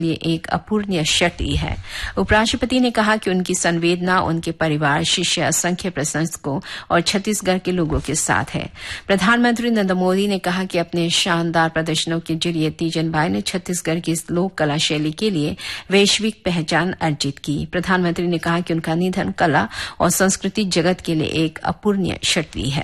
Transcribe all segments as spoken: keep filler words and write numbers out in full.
ये एक अपूर्णीय क्षति है। उपराष्ट्रपति ने कहा कि उनकी संवेदना उनके परिवार, शिष्य, असंख्य प्रशंसकों और छत्तीसगढ़ के लोगों के साथ है। प्रधानमंत्री नरेंद्र मोदी ने कहा कि अपने शानदार प्रदर्शनों के जरिए तीजन बाई ने छत्तीसगढ़ की इस लोक कला शैली के लिए वैश्विक पहचान अर्जित की। प्रधानमंत्री ने कहा कि उनका निधन कला और संस्कृति जगत के लिए एक अपूर्णीय क्षति है।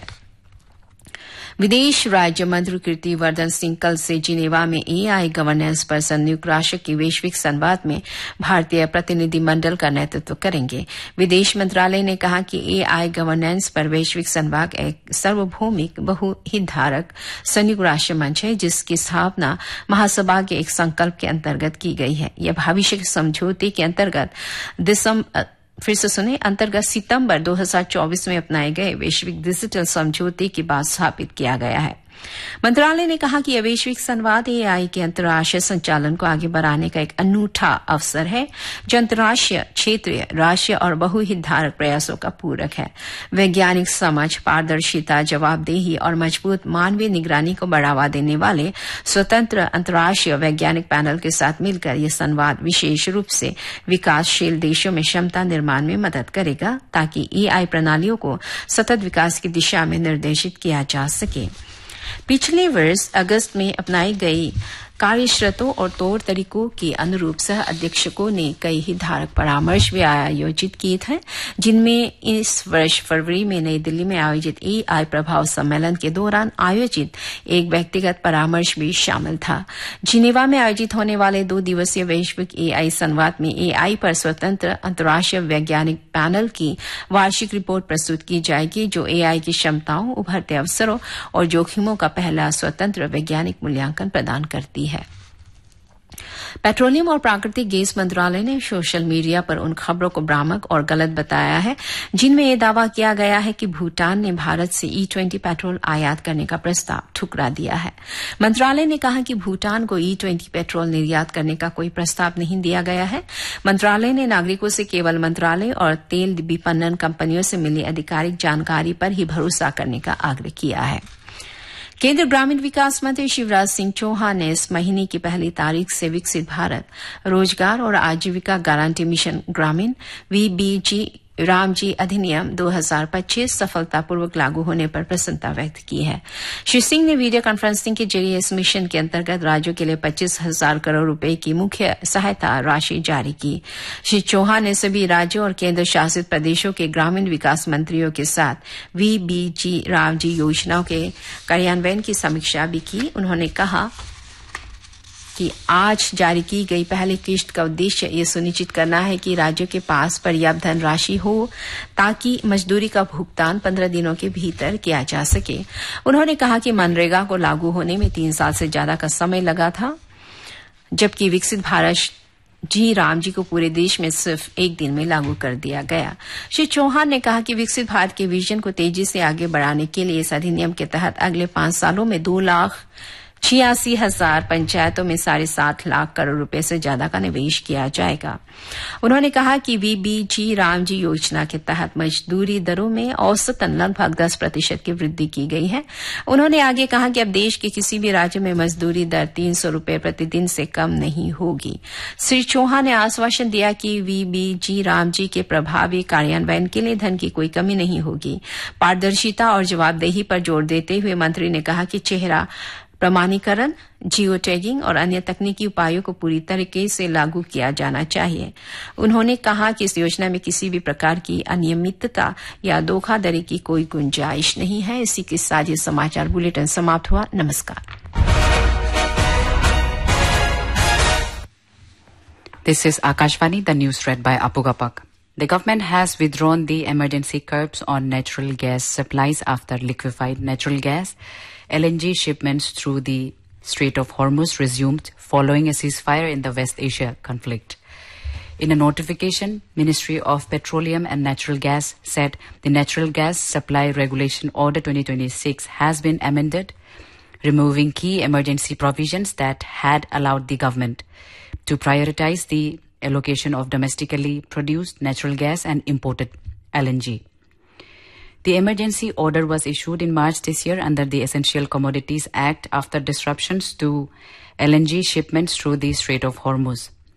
विदेश राज्य मंत्री कीर्तिवर्धन सिंह कल से जिनेवा में एआई गवर्नेंस पर संयुक्त राष्ट्र की वैश्विक संवाद में भारतीय प्रतिनिधिमंडल का नेतृत्व करेंगे। विदेश मंत्रालय ने कहा कि एआई गवर्नेंस पर वैश्विक संवाद एक सार्वभौमिक बहुहितधारक संयुक्त राष्ट्र मंच है, जिसकी स्थापना महासभा के एक संकल्प के अंतर्गत की गई है। यह भविष्य के समझौते के अंतर्गत दिसंबर फिर से सुने अंतर्गत सितंबर दो हज़ार चौबीस में अपनाए गए वैश्विक डिजिटल समझौते के बाद स्थापित किया गया है। मंत्रालय ने कहा कि यह वैश्विक संवाद एआई के अंतर्राष्ट्रीय संचालन को आगे बढ़ाने का एक अनूठा अवसर है, जो अंतर्राष्ट्रीय, क्षेत्रीय, राष्ट्रीय और बहुहितधारक प्रयासों का पूरक है। वैज्ञानिक समझ, पारदर्शिता, जवाबदेही और मजबूत मानवीय निगरानी को बढ़ावा देने वाले स्वतंत्र अंतर्राष्ट्रीय वैज्ञानिक पैनल के साथ मिलकर यह संवाद विशेष रूप से विकासशील देशों में क्षमता निर्माण में मदद करेगा, ताकि एआई प्रणालियों को सतत विकास की दिशा में निर्देशित किया जा सके। पिछले वर्ष अगस्त में अपनाई गई कार्यशर्तों और तौर तरीकों के अनुरूप सह अध्यक्षकों ने कई हितधारक परामर्श भी आयोजित किए थे, जिनमें इस वर्ष फरवरी में नई दिल्ली में आयोजित एआई प्रभाव सम्मेलन के दौरान आयोजित एक व्यक्तिगत परामर्श भी शामिल था। जिनेवा में आयोजित होने वाले दो दिवसीय वैश्विक एआई संवाद में एआई पर स्वतंत्र अंतर्राष्ट्रीय वैज्ञानिक पैनल की वार्षिक रिपोर्ट प्रस्तुत की जाएगी, जो एआई की क्षमताओं, उभरते अवसरों और जोखिमों का पहला स्वतंत्र वैज्ञानिक मूल्यांकन प्रदान करती है। पेट्रोलियम और प्राकृतिक गैस मंत्रालय ने सोशल मीडिया पर उन खबरों को भ्रामक और गलत बताया है, जिनमें यह दावा किया गया है कि भूटान ने भारत से ई ट्वेंटी पेट्रोल आयात करने का प्रस्ताव ठुकरा दिया है। मंत्रालय ने कहा कि भूटान को ई ट्वेंटी पेट्रोल निर्यात करने का कोई प्रस्ताव नहीं दिया गया है। मंत्रालय ने नागरिकों से केवल मंत्रालय और तेल विपणन कंपनियों से मिली आधिकारिक जानकारी पर ही भरोसा करने का आग्रह किया है। केंद्रीय ग्रामीण विकास मंत्री शिवराज सिंह चौहान ने इस महीने की पहली तारीख से विकसित भारत रोजगार और आजीविका गारंटी मिशन ग्रामीण वीबीजी रामजी अधिनियम दो हज़ार पच्चीस सफलतापूर्वक लागू होने पर प्रसन्नता व्यक्त की है। श्री सिंह ने वीडियो कॉन्फ्रेंसिंग के जरिए इस मिशन के अंतर्गत राज्यों के लिए पच्चीस हजार करोड़ रुपए की मुख्य सहायता राशि जारी की। श्री चौहान ने सभी राज्यों और केंद्र शासित प्रदेशों के ग्रामीण विकास मंत्रियों के साथ वीबीजी रामजी योजनाओं के कार्यान्वयन की समीक्षा भी की। उन्होंने कहा कि आज जारी की गई पहली किश्त का उद्देश्य यह सुनिश्चित करना है कि राज्यों के पास पर्याप्त धनराशि हो, ताकि मजदूरी का भुगतान पंद्रह दिनों के भीतर किया जा सके। उन्होंने कहा कि मनरेगा को लागू होने में तीन साल से ज्यादा का समय लगा था, जबकि विकसित भारत जी राम जी को पूरे देश में सिर्फ एक दिन में लागू कर दिया गया। श्री चौहान ने कहा कि विकसित भारत के विजन को तेजी से आगे बढ़ाने के लिए इस अधिनियम के तहत अगले पांच सालों में दो लाख छियासी हजार पंचायतों में साढ़े सात लाख करोड़ रुपए से ज्यादा का निवेश किया जाएगा। उन्होंने कहा कि वीबीजी रामजी योजना के तहत मजदूरी दरों में औसतन लगभग दस प्रतिशत की वृद्धि की गई है। उन्होंने आगे कहा कि अब देश के किसी भी राज्य में मजदूरी दर तीन सौ रुपए प्रतिदिन से कम नहीं होगी। श्री चौहान ने आश्वासन दिया कि वीबीजी रामजी के प्रभावी कार्यान्वयन के लिए धन की कोई कमी नहीं होगी। पारदर्शिता और जवाबदेही पर जोर देते हुए मंत्री ने कहा कि चेहरा प्रमाणीकरण, जियो टैगिंग और अन्य तकनीकी उपायों को पूरी तरीके से लागू किया जाना चाहिए। उन्होंने कहा कि इस योजना में किसी भी प्रकार की अनियमितता या धोखाधड़ी की कोई गुंजाइश नहीं है। इसी के साथ ये समाचार बुलेटिन समाप्त हुआ। नमस्कार। This is Akashvani, the news read by Apu Gapak. The government has withdrawn the emergency curbs on natural gas supplies after liquefied natural gas L N G shipments through the Strait of Hormuz resumed following a ceasefire in the West Asia conflict. In a notification, Ministry of Petroleum and Natural Gas said the Natural Gas Supply Regulation Order twenty twenty-six has been amended, removing key emergency provisions that had allowed the government to prioritize the allocation of domestically produced natural gas and imported L N G. The emergency order was issued in March this year under the Essential Commodities Act after disruptions to L N G shipments through the Strait of Hormuz.